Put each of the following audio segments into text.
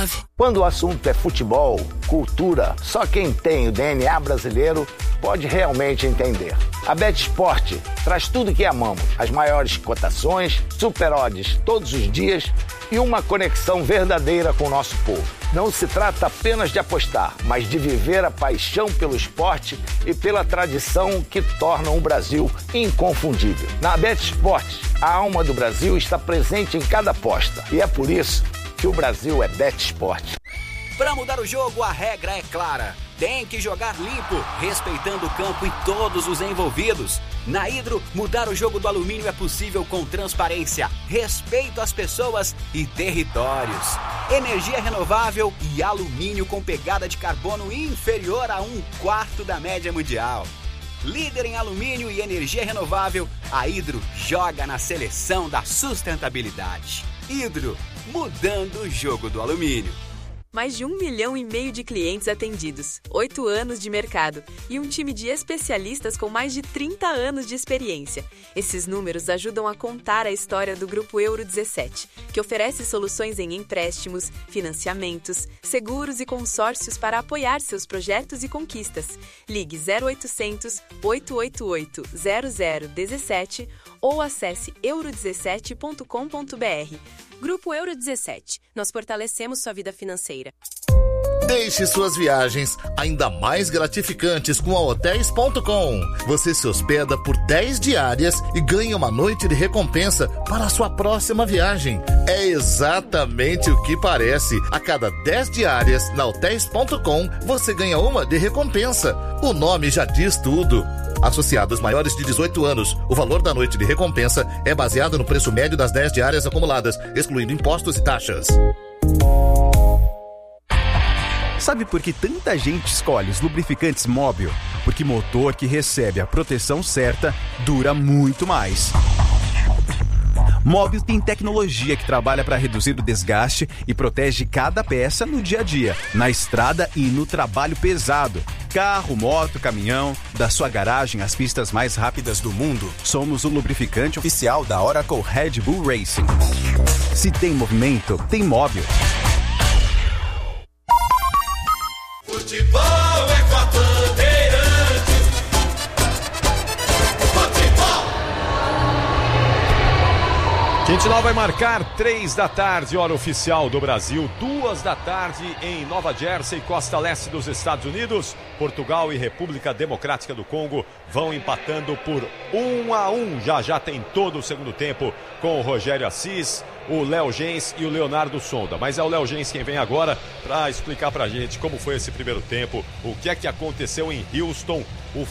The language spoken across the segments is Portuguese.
Quando o assunto é futebol, cultura, só quem tem o DNA brasileiro pode realmente entender. A BetSport traz tudo que amamos, as maiores cotações, super odds todos os dias e uma conexão verdadeira com o nosso povo. Não se trata apenas de apostar, mas de viver a paixão pelo esporte e pela tradição que tornam o Brasil inconfundível. Na BetSport, a alma do Brasil está presente em cada aposta e é por isso que o Brasil é BetSport. Para mudar o jogo, a regra é clara. Tem que jogar limpo, respeitando o campo e todos os envolvidos. Na Hidro, mudar o jogo do alumínio é possível com transparência, respeito às pessoas e territórios. Energia renovável e alumínio com pegada de carbono inferior a 1/4 da média mundial. Líder em alumínio e energia renovável, a Hidro joga na seleção da sustentabilidade. Hidro, mudando o jogo do alumínio. Mais de 1,5 milhão de clientes atendidos, 8 anos de mercado e um time de especialistas com mais de 30 anos de experiência. Esses números ajudam a contar a história do Grupo Euro 17, que oferece soluções em empréstimos, financiamentos, seguros e consórcios para apoiar seus projetos e conquistas. Ligue 0800 888 0017 ou acesse euro17.com.br. Grupo Euro 17. Nós fortalecemos sua vida financeira. Deixe suas viagens ainda mais gratificantes com a Hotels.com. Você se hospeda por 10 diárias e ganha uma noite de recompensa para a sua próxima viagem. É exatamente o que parece. A cada 10 diárias na Hotels.com, você ganha uma de recompensa. O nome já diz tudo. Associados maiores de 18 anos, o valor da noite de recompensa é baseado no preço médio das 10 diárias acumuladas, excluindo impostos e taxas. Sabe por que tanta gente escolhe os lubrificantes Móbil? Porque motor que recebe a proteção certa dura muito mais. Móbil tem tecnologia que trabalha para reduzir o desgaste e protege cada peça no dia a dia, na estrada e no trabalho pesado. Carro, moto, caminhão, da sua garagem às pistas mais rápidas do mundo. Somos o lubrificante oficial da Oracle Red Bull Racing. Se tem movimento, tem Móbil. Futebol é com a Bandeirantes. Futebol. Quintilal vai marcar 3 da tarde, hora oficial do Brasil, 2 da tarde em Nova Jersey, costa leste dos Estados Unidos. Portugal e República Democrática do Congo vão empatando por 1-1. Já tem todo o segundo tempo com o Rogério Assis, o Léo Gens e o Leonardo Sonda. Mas é o Léo Gens quem vem agora para explicar pra gente como foi esse primeiro tempo, o que é que aconteceu em Houston, o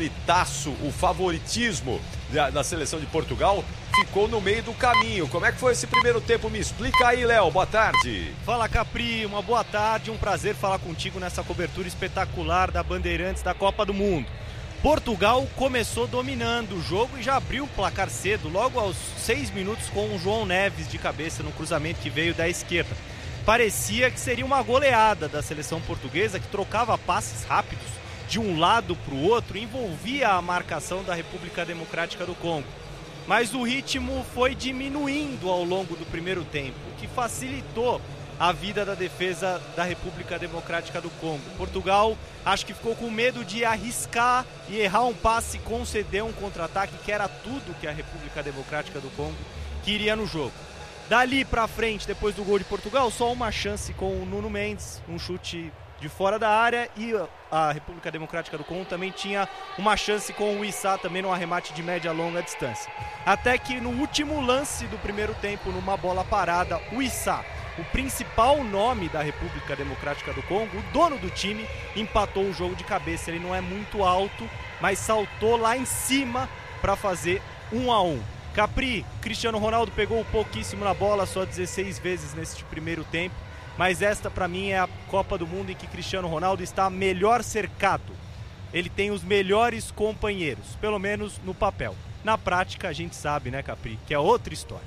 favoritismo da seleção de Portugal ficou no meio do caminho. Como é que foi esse primeiro tempo? Me explica aí, Léo. Boa tarde. Fala, Capri. Uma boa tarde. Um prazer falar contigo nessa cobertura espetacular da Bandeirantes da Copa do Mundo. Portugal começou dominando o jogo e já abriu o placar cedo, logo aos 6 minutos, com o João Neves de cabeça no cruzamento que veio da esquerda. Parecia que seria uma goleada da seleção portuguesa, que trocava passes rápidos de um lado para o outro, envolvia a marcação da República Democrática do Congo. Mas o ritmo foi diminuindo ao longo do primeiro tempo, o que facilitou a vida da defesa da República Democrática do Congo. Portugal, acho que ficou com medo de arriscar e errar um passe e conceder um contra-ataque, que era tudo que a República Democrática do Congo queria no jogo. Dali pra frente, depois do gol de Portugal, só uma chance com o Nuno Mendes, um chute de fora da área, e a República Democrática do Congo também tinha uma chance com o Issa, também num arremate de média a longa distância. Até que no último lance do primeiro tempo, numa bola parada, o Issa, o principal nome da República Democrática do Congo, o dono do time, empatou o jogo de cabeça. Ele não é muito alto, mas saltou lá em cima para fazer 1-1. Capri, Cristiano Ronaldo pegou pouquíssimo na bola, só 16 vezes neste primeiro tempo, mas esta para mim é a Copa do Mundo em que Cristiano Ronaldo está melhor cercado. Ele tem os melhores companheiros, pelo menos no papel. Na prática a gente sabe, né, Capri, que é outra história.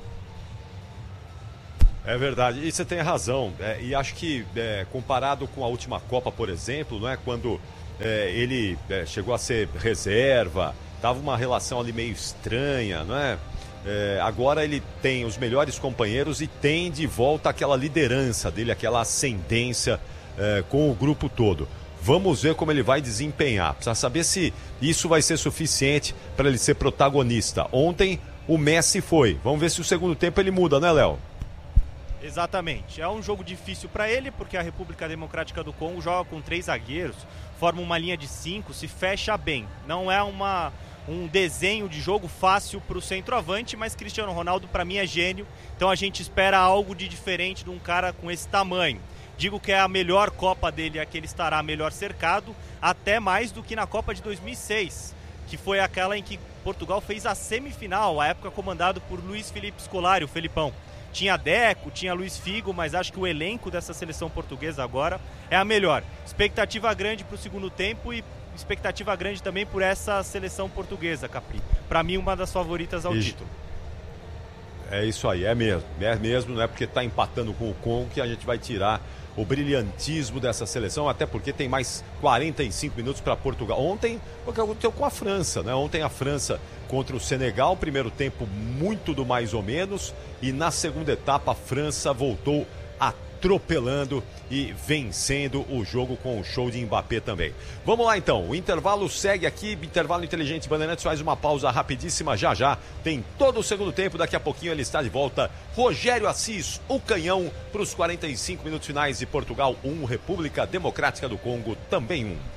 É verdade, e você tem razão, e acho que comparado com a última Copa, por exemplo, não é, quando ele chegou a ser reserva, tava uma relação ali meio estranha, não é? Agora ele tem os melhores companheiros e tem de volta aquela liderança dele, aquela ascendência com o grupo todo. Vamos ver como ele vai desempenhar. Precisa saber se isso vai ser suficiente para ele ser protagonista. Ontem o Messi foi. Vamos ver se o segundo tempo ele muda, né, Léo? Exatamente. É um jogo difícil para ele, porque a República Democrática do Congo joga com 3 zagueiros, forma uma linha de 5, se fecha bem. Não é um desenho de jogo fácil para o centroavante, mas Cristiano Ronaldo, para mim, é gênio. Então a gente espera algo de diferente de um cara com esse tamanho. Digo que é a melhor Copa dele, é que ele estará melhor cercado, até mais do que na Copa de 2006, que foi aquela em que Portugal fez a semifinal, a época comandado por Luiz Felipe Scolari, o Felipão. Tinha Deco, tinha Luiz Figo, mas acho que o elenco dessa seleção portuguesa agora é a melhor. Expectativa grande para o segundo tempo e expectativa grande também por essa seleção portuguesa, Capri. Para mim, uma das favoritas ao título. É isso aí, é mesmo, não é porque está empatando com o Congo que a gente vai tirar o brilhantismo dessa seleção, até porque tem mais 45 minutos para Portugal. Ontem, o que aconteceu com a França, né? Ontem a França contra o Senegal, primeiro tempo muito do mais ou menos, e na segunda etapa a França voltou atropelando e vencendo o jogo com o show de Mbappé também. Vamos lá então, o intervalo segue aqui, intervalo inteligente. Bandeirantes faz uma pausa rapidíssima, já tem todo o segundo tempo, daqui a pouquinho ele está de volta. Rogério Assis, o canhão, para os 45 minutos finais de Portugal 1, República Democrática do Congo também 1.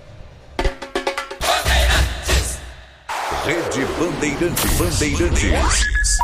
Rede Bandeirantes.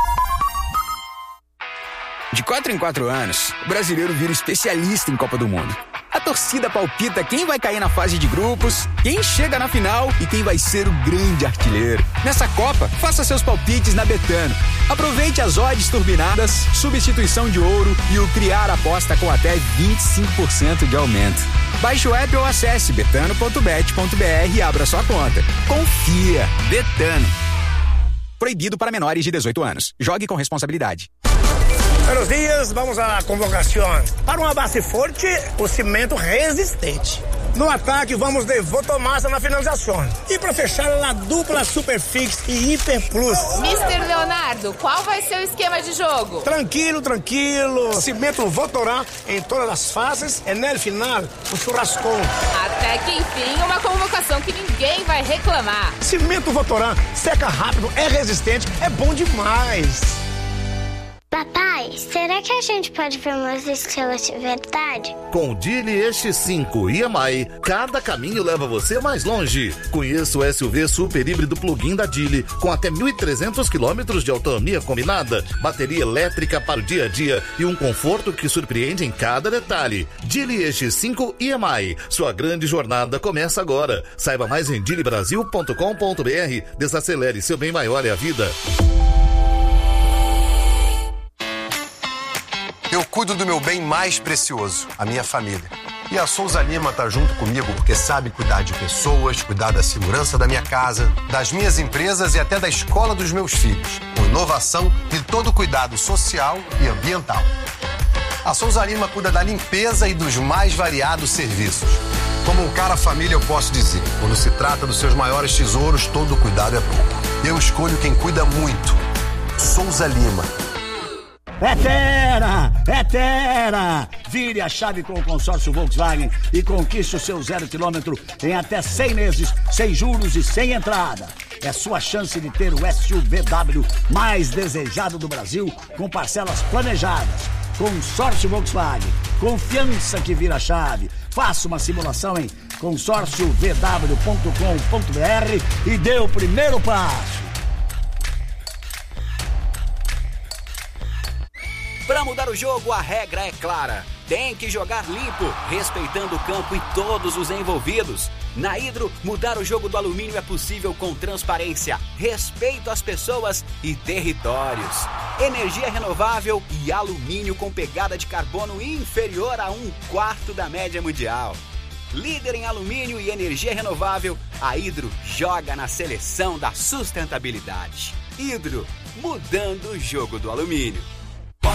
De 4 em 4 anos, o brasileiro vira especialista em Copa do Mundo. A torcida palpita quem vai cair na fase de grupos, quem chega na final e quem vai ser o grande artilheiro. Nessa Copa, faça seus palpites na Betano. Aproveite as odds turbinadas, substituição de ouro e o criar aposta com até 25% de aumento. Baixe o app ou acesse betano.bet.br e abra sua conta. Confia. Betano. Proibido para menores de 18 anos. Jogue com responsabilidade. Buenos dias, vamos à convocação. Para uma base forte, o cimento resistente. No ataque, vamos de Votomassa na finalização. E para fechar, a dupla Superfix e Hiper Plus. Mr. Leonardo, qual vai ser o esquema de jogo? Tranquilo. Cimento Votorá em todas as fases e no final, o churrascão. Até que enfim, uma convocação que ninguém vai reclamar. Cimento Votorá, seca rápido, é resistente, é bom demais. Papai, será que a gente pode ver umas estrelas de verdade? Com o Geely X5 EMI, cada caminho leva você mais longe. Conheça o SUV super híbrido plug-in da Geely, com até 1.300 km de autonomia combinada, bateria elétrica para o dia a dia e um conforto que surpreende em cada detalhe. Geely X5 EMI, sua grande jornada começa agora. Saiba mais em geelybrasil.com.br. Desacelere, seu bem maior é a vida. Eu cuido do meu bem mais precioso, a minha família. E a Souza Lima tá junto comigo porque sabe cuidar de pessoas, cuidar da segurança da minha casa, das minhas empresas e até da escola dos meus filhos, com inovação e todo o cuidado social e ambiental. A Souza Lima cuida da limpeza e dos mais variados serviços. Como um cara família, eu posso dizer, quando se trata dos seus maiores tesouros, todo cuidado é pouco. Eu escolho quem cuida muito. Souza Lima. É Terra! Vire a chave com o consórcio Volkswagen e conquiste o seu 0 km em até 100 meses, sem juros e sem entrada. É sua chance de ter o SUVW mais desejado do Brasil, com parcelas planejadas. Consórcio Volkswagen. Confiança que vira chave. Faça uma simulação em consórciovw.com.br e dê o primeiro passo. Para mudar o jogo, a regra é clara. Tem que jogar limpo, respeitando o campo e todos os envolvidos. Na Hidro, mudar o jogo do alumínio é possível com transparência, respeito às pessoas e territórios. Energia renovável e alumínio com pegada de carbono inferior a 1/4 da média mundial. Líder em alumínio e energia renovável, a Hidro joga na seleção da sustentabilidade. Hidro, mudando o jogo do alumínio.